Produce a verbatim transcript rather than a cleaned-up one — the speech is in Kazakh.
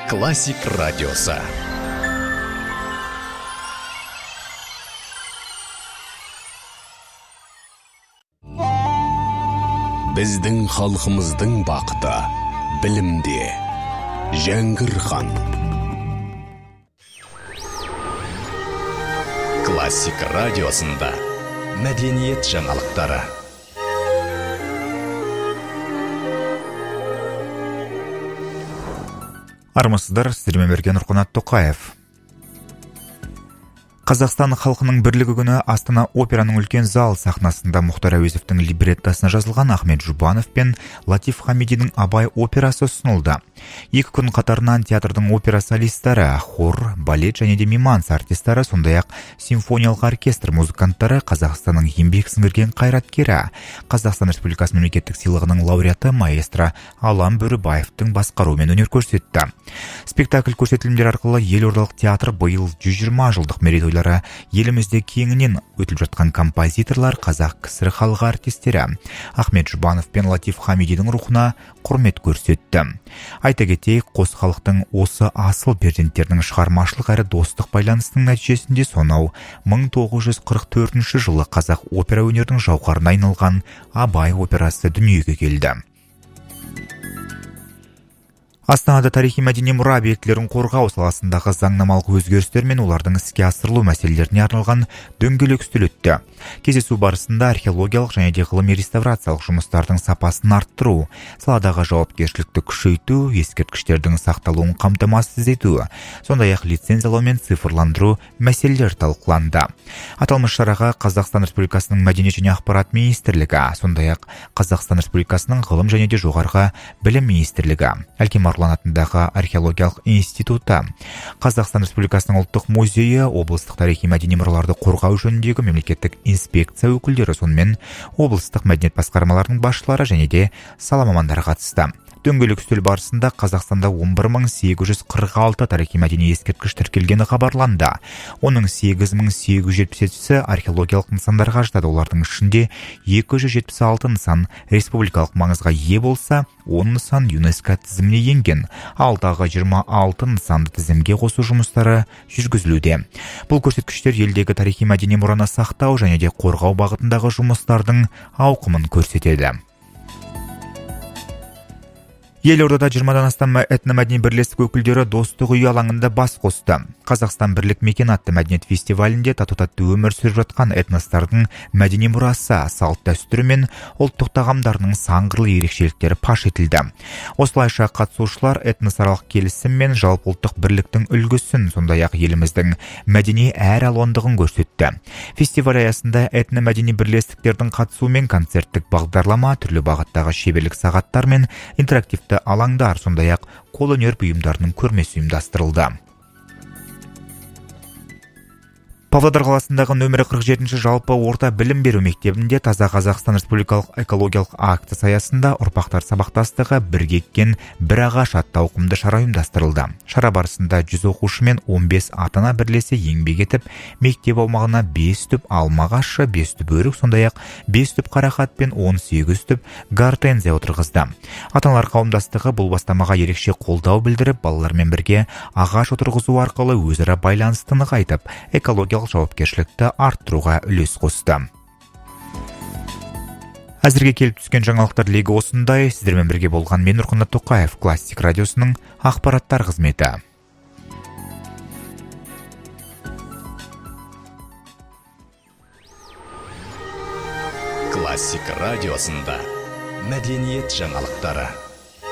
Классик радиосы. Біздің халқымыздың бақыты білімде. Жәңгір хан. Классик радиосында мәдениет жаңалықтары. Армысыздар, сіздермен бірге Нұрқанат Тоқаев. Қазақстан халқының бірлігі күні Астана операның үлкен зал сахнасында Мұхтар Әуезовтің либреттосына жазылған Ахмет Жұбанов пен Латиф Хамидидің Абай операсы ұсынылды. Екі күн қатарынан театрдың опера солистері, хор, балет және де миманс артистері, сондай-ақ симфониялық оркестр музыканттары, Қазақстанның еңбек сіңірген қайраткері, Қазақстан Республикасы мемлекеттік сыйлығының лауреаты маэстро Алан Бөрібаевтың басқаруымен өнер көрсетті. Спектакль көрсетілімдер арқылы елордалық театр биыл жүз жиырма жылдық мерейтойлы елімізде кеңінен өтіліп жатқан композиторлар, қазақ кср халық артистері Ахмет Жұбанов пен Латиф Хамидидің рухына құрмет көрсетті. Айта кетейік, қос халықтың осы асыл перзенттерінің шығармашылық әрі достық байланысының нәтижесінде сонау мың тоғыз жүз қырық төртінші жылы қазақ опера өнерінің жауһарына айналған Абай операсы дүниеге келді. Астанада тарихи-мәдени мұра объектілерін қорғау саласындағы заңнамалық өзгерістер мен олардың іске асырылу мәселелеріне арналған дөңгелек үстел өтті. Кездесу барысында археологиялық және де ғылыми реставрациялық жұмыстардың сапасын арттыру, саладағы жауапкершілікті күшейту, ескерткіштердің сақталуын қамтамасыз ету, сондай-ақ лицензиялау мен цифрландыру мәселелер талқыланды. Аталмыш шараға Қазақстан Республикасының мәдениет және ақпарат министрлігі, сондай-ақ Қазақстан Республикасының ғылым және де жоғарғы білім министрлігі, Марғұлан атындағы археологиялық институты, Қазақстан Республикасының ұлттық музейі, облыстық тарихи-мәдени мұраларды қорғау жөніндегі мемлекеттік инспекция өкілдері, сонымен облыстық мәдениет басқармаларының басшылары және де сала мамандары қатысты. Дөңгелек үстел барысында Қазақстанда он бір мың сегіз жүз қырық алты тарихи-мәдени ескерткіш тіркелгені хабарланды. Оның сегіз мың сегіз жүз жетпіс жетісі археологиялық нысандарға жатады. Олардың ішінде екі жүз жетпіс алты нысан республикалық маңызға ие болса, он нысан ЮНЕСКО тізіміне енген. Алдағы жиырма алты нысанды тізімге қосу жұмыстары жүргізілуде. Бұл көрсеткіштер елдегі тарихи-мәдени мұраны сақтау және де қорғау бағытындағы жұмыстардың ауқымын көрсетеді. Елордада жиырмадан астам этномәдени бірлестік өкілдері достық үйі алаңында бас қосты. Қазақстан бірлік мекен атты мәдениет фестивалінде тату-тәтті өмір сүріп жатқан этностардың мәдени мұрасы, салт дәстүрі мен ұлттық тағамдарының сан қырлы ерекшеліктері паш етілді. Осылайша қатысушылар этносаралық келісім мен жалпыұлттық бірліктің үлгісін, сондай-ақ еліміздің мәдени әр алуандығын көрсетті. Фестиваль аясында этномәдени бірлестіктердің қатысуымен концерттік бағдарлама, түрлі бағыттағы шеберлік сағаттар мен интерактивті алаңдар, сондай-ақ қолөнер бұйымдарының көрмесі ұйымдастырылды. Павлодар қаласындағы нөмірі қырық жетінші жалпы орта білім беру мектебінде Таза Қазақстан Республикалық экологиялық акциясы аясында ұрпақтар сабақтастығы бірге еккен бір ағаш атты ауқымды шара ұйымдастырылды. Шара барысында жүз оқушы мен он бес ата-ана бірлесе еңбек етіп, мектеп аумағына бес түп алма ағашы, бес түп өрік, сондай-ақ бес түп қарақат пен он сегіз түп гортензия отырғызды. Ата-аналар қауымдастығы бұл бастамаға ерекше қолдау білдіріп, балалармен бірге ағаш отырғызу арқылы өзара байланысты нығайтып, экология жауапкершілікті арттыруға үлес қосты. Әзірге келіп түскен жаңалықтар легі осындай. Сіздермен бірге болған мен Нұрқанат Тоқаев, Классик радиосының ақпараттар қызметі. Классик радиосында мәдениет жаңалықтары.